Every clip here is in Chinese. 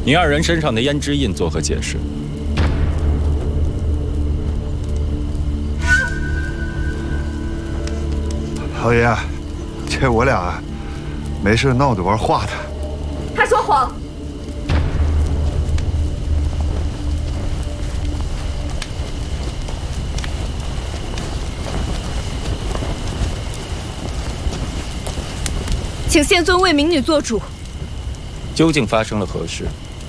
你二人身上的胭脂印作何解释？ 老爷，这我俩没事闹着玩画的。 他说谎。请县尊为民女做主。 究竟发生了何事？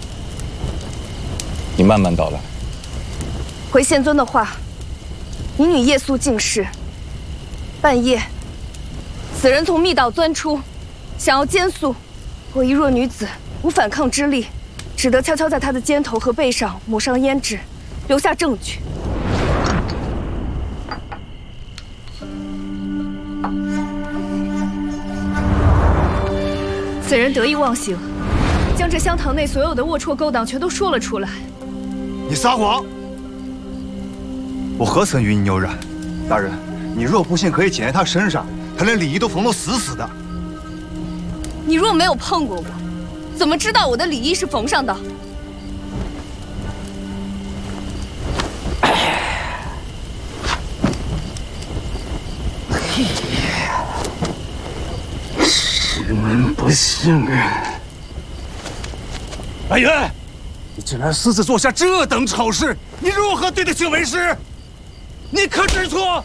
你慢慢道来。 回县尊的话，民女夜宿净室，半夜，此人从密道钻出，想要奸宿，我一弱女子无反抗之力，只得悄悄在他的肩头和背上抹上胭脂，留下证据。此人得意忘形，将这香堂内所有的龌龊勾当全都说了出来。 你撒谎！我何曾与你有染？大人，你若不信，可以检验他身上，他连礼仪都缝得死死的。 你若没有碰过我，怎么知道我的礼仪是缝上的？ 世人不幸啊！白渊，你竟然私自做下这等丑事，你如何对得起为师？你可知错？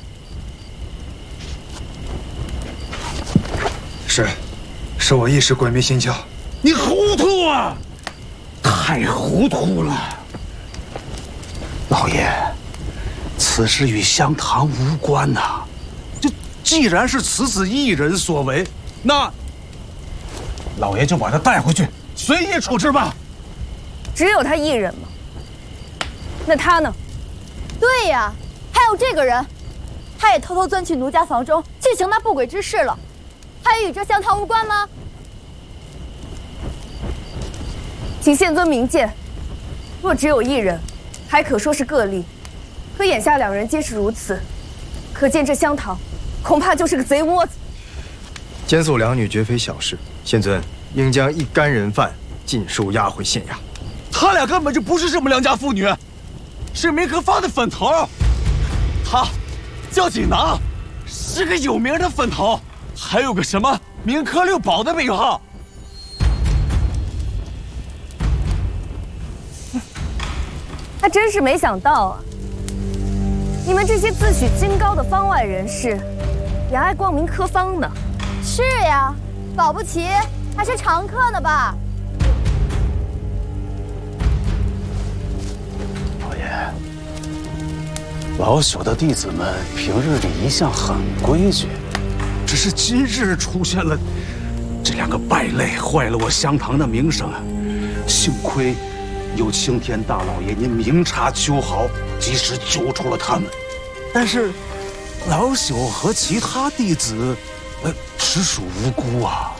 是我一时鬼迷心窍。 你糊涂啊！太糊涂了！老爷，此事与香堂无关呐。既然是此子一人所为，那老爷就把他带回去，随意处置吧。 只有他一人吗？那他呢？ 对呀，还有这个人，他也偷偷钻去奴家房中进行那不轨之事了，他也与这香堂无关吗？ 请县尊明鉴，若只有一人，还可说是个例，可眼下两人皆是如此，可见这香堂恐怕就是个贼窝子。 奸宿两女绝非小事，县尊应将一干人犯尽数押回县衙。 他俩根本就不是什么良家妇女，是明科坊的粉头。他叫锦囊，是个有名的粉头，还有个什么明科六宝的名号。 还真是没想到啊！你们这些自诩清高的坊外人士，也爱逛明科坊呢。 是呀，保不齐还是常客呢吧？ 老爷，老朽的弟子们平日里一向很规矩，只是今日出现了这两个败类，坏了我香堂的名声啊！幸亏有青天大老爷您明察秋毫，及时揪出了他们。但是老朽和其他弟子，实属无辜啊。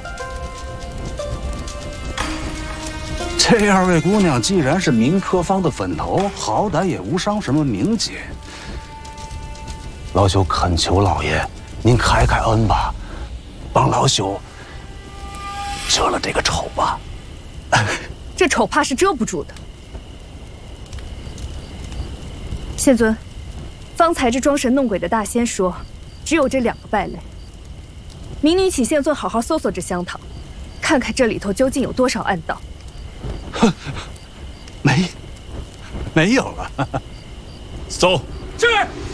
这二位姑娘既然是明科坊的粉头，好歹也无伤什么名节。老朽恳求老爷，您开开恩吧，帮老朽遮了这个丑吧。 这丑怕是遮不住的。县尊，方才这装神弄鬼的大仙说，只有这两个败类。民女请县尊好好搜索这香堂，看看这里头究竟有多少暗道。 没有了。 搜。 是。